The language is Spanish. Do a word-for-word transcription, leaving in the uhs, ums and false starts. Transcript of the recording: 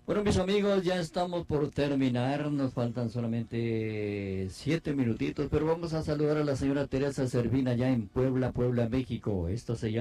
Bueno, mis amigos, ya estamos por terminar, nos faltan solamente siete minutitos, pero vamos a saludar a la señora Teresa Servina ya en Puebla, Puebla, México. Esto se llama